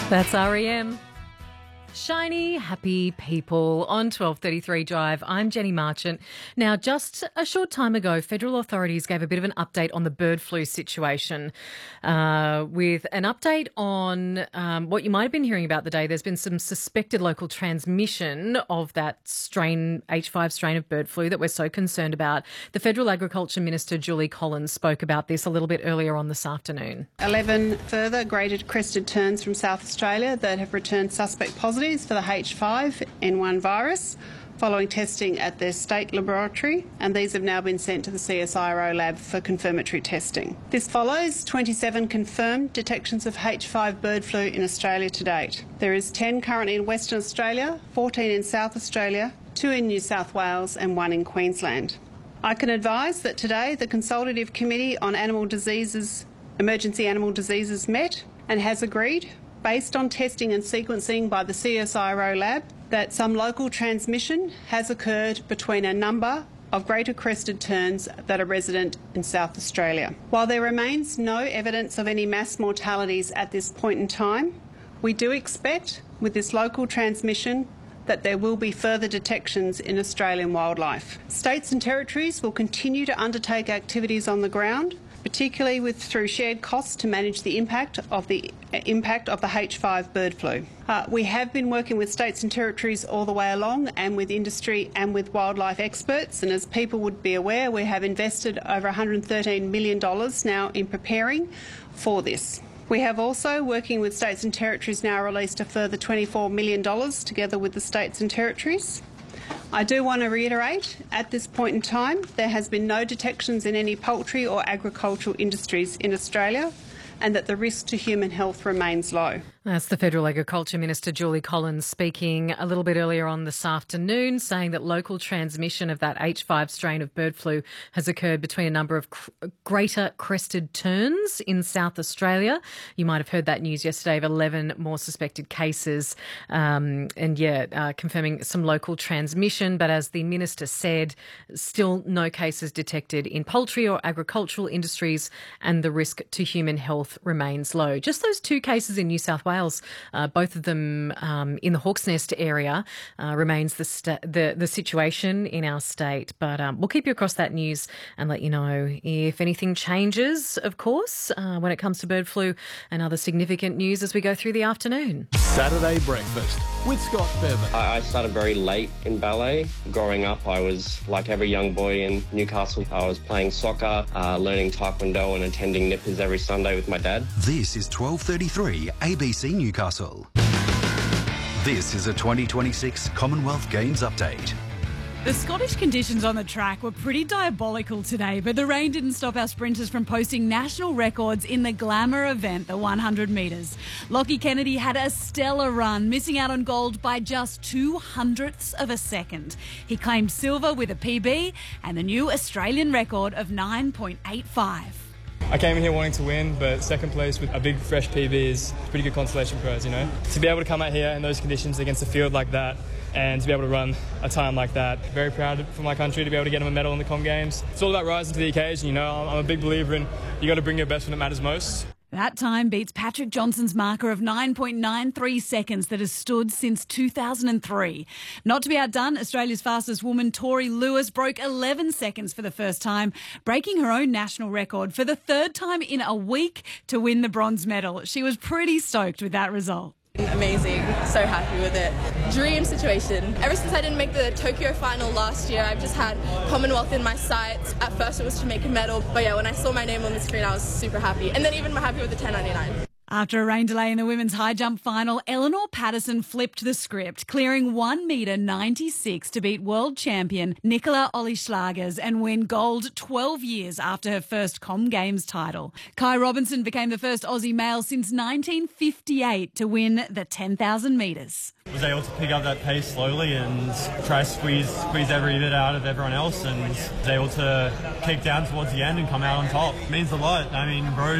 That's REM. Shiny, happy people on 1233 Drive. I'm Jenny Marchant. Now, just a short time ago, federal authorities gave a bit of an update on the bird flu situation with an update on what you might have been hearing about the day. There's been some suspected local transmission of that strain, H5 strain of bird flu that we're so concerned about. The Federal Agriculture Minister, Julie Collins, spoke about this a little bit earlier on this afternoon. 11 further graded crested terns from South Australia that have returned suspect positives for the H5N1 virus following testing at their state laboratory, and these have now been sent to the CSIRO lab for confirmatory testing. This follows 27 confirmed detections of H5 bird flu in Australia to date. There is 10 currently in Western Australia, 14 in South Australia, 2 in New South Wales and 1 in Queensland. I can advise that today the Consultative Committee on Animal Diseases, Emergency Animal Diseases met and has agreed, based on testing and sequencing by the CSIRO lab, that some local transmission has occurred between a number of greater crested terns that are resident in South Australia. While there remains no evidence of any mass mortalities at this point in time, we do expect with this local transmission that there will be further detections in Australian wildlife. States and territories will continue to undertake activities on the ground, particularly through shared costs to manage the impact of the H5 bird flu. We have been working with states and territories all the way along, and with industry and with wildlife experts, and as people would be aware, we have invested over $113 million now in preparing for this. We have also, working with states and territories, now released a further $24 million together with the states and territories. I do want to reiterate, at this point in time, there has been no detections in any poultry or agricultural industries in Australia, and that the risk to human health remains low. That's the Federal Agriculture Minister, Julie Collins, speaking a little bit earlier on this afternoon, saying that local transmission of that H5 strain of bird flu has occurred between a number of greater crested terns in South Australia. You might have heard that news yesterday of 11 more suspected cases confirming some local transmission. But as the Minister said, still no cases detected in poultry or agricultural industries, and the risk to human health remains low. Just those 2 cases in New South Wales, both of them in the Hawk's Nest area, remains the situation in our state. But we'll keep you across that news and let you know if anything changes, of course, when it comes to bird flu and other significant news as we go through the afternoon. Saturday Breakfast with Scott Bevan. I started very late in ballet. Growing up, I was like every young boy in Newcastle. I was playing soccer, learning taekwondo and attending nippers every Sunday with my dad. This is 1233 ABC Newcastle. This is a 2026 Commonwealth Games update. The Scottish conditions on the track were pretty diabolical today, but the rain didn't stop our sprinters from posting national records in the glamour event, the 100 metres. Lockie Kennedy had a stellar run, missing out on gold by just 0.02 of a second. He claimed silver with a PB and the new Australian record of 9.85. I came in here wanting to win, but second place with a big fresh PB is a pretty good consolation prize, you know. To be able to come out here in those conditions against a field like that and to be able to run a time like that, very proud for my country to be able to get them a medal in the Com Games. It's all about rising to the occasion, you know. I'm a big believer in you got to bring your best when it matters most. That time beats Patrick Johnson's marker of 9.93 seconds that has stood since 2003. Not to be outdone, Australia's fastest woman, Tori Lewis, broke 11 seconds for the first time, breaking her own national record for the 3rd time in a week to win the bronze medal. She was pretty stoked with that result. Amazing, so happy with it. Dream situation. Ever since I didn't make the Tokyo final last year, I've just had Commonwealth in my sights. At first it was to make a medal, but yeah, when I saw my name on the screen I was super happy. And then even more happy with the 10.99. After a rain delay in the women's high jump final, Eleanor Patterson flipped the script, clearing 1.96 to beat world champion Nicola Olieslagers and win gold 12 years after her first Com Games title. Kai Robinson became the first Aussie male since 1958 to win the 10,000 metres. Was able to pick up that pace slowly and try to squeeze every bit out of everyone else, and was able to kick down towards the end and come out on top. It means a lot. I mean, Rose